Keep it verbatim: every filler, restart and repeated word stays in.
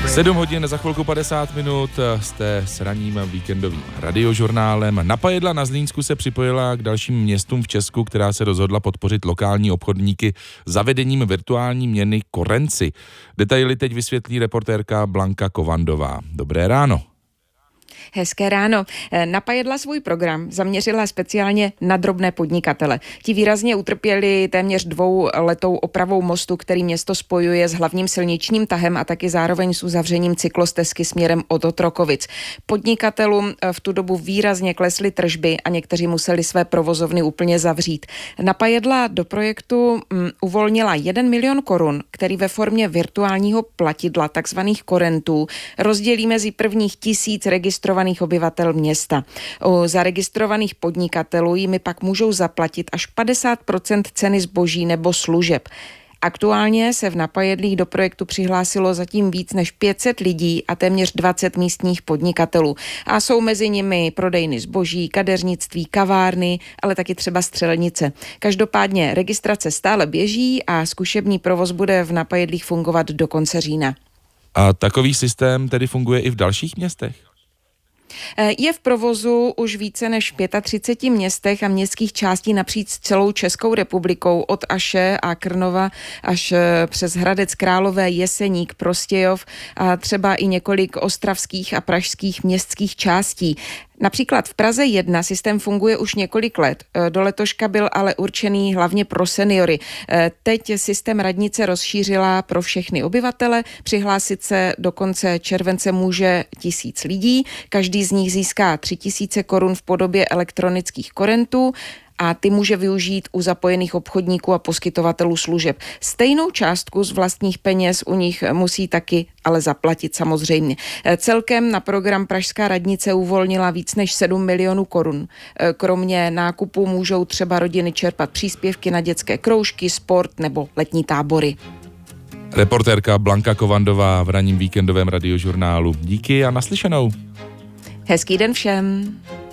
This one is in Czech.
sedm hodin za chvilku padesát minut jste s ranním víkendovým radiožurnálem. Napajedla na Zlínsku se připojila k dalším městům v Česku, která se rozhodla podpořit lokální obchodníky zavedením virtuální měny Korenci. Detaily teď vysvětlí reportérka Blanka Kovandová. Dobré ráno. Hezké ráno. Napajedla svůj program zaměřila speciálně na drobné podnikatele. Ti výrazně utrpěli téměř dvouletou opravou mostu, který město spojuje s hlavním silničním tahem a taky zároveň s uzavřením cyklostezky směrem od Otrokovic. Podnikatelům v tu dobu výrazně klesly tržby a někteří museli své provozovny úplně zavřít. Napajedla do projektu um, uvolnila jeden milion korun, který ve formě virtuálního platidla, takzvaných korentů, rozdělí mezi prvních tisíc registrovaných obyvatel města. U zaregistrovaných podnikatelů jimi pak můžou zaplatit až padesát procent ceny zboží nebo služeb. Aktuálně se v Napajedlích do projektu přihlásilo zatím víc než pět set lidí a téměř dvacet místních podnikatelů. A jsou mezi nimi prodejny zboží, kadeřnictví, kavárny, ale taky třeba střelnice. Každopádně registrace stále běží a zkušební provoz bude v Napajedlích fungovat do konce října. A takový systém tedy funguje i v dalších městech? Je v provozu už více než třiceti pěti městech a městských částí napříč celou Českou republikou, od Aše a Krnova až přes Hradec Králové, Jeseník, Prostějov a třeba i několik ostravských a pražských městských částí. Například v Praze jedna systém funguje už několik let. Do letoška byl ale určený hlavně pro seniory. Teď systém radnice rozšířila pro všechny obyvatele. Přihlásit se do konce července může tisíc lidí. Každý z nich získá tři tisíce korun v podobě elektronických korentů a ty může využít u zapojených obchodníků a poskytovatelů služeb. Stejnou částku z vlastních peněz u nich musí taky ale zaplatit samozřejmě. Celkem na program pražská radnice uvolnila víc než sedm milionů korun. Kromě nákupu můžou třeba rodiny čerpat příspěvky na dětské kroužky, sport nebo letní tábory. Reportérka Blanka Kovandová v ranním víkendovém radiožurnálu. Díky a naslyšenou. Hezký den všem.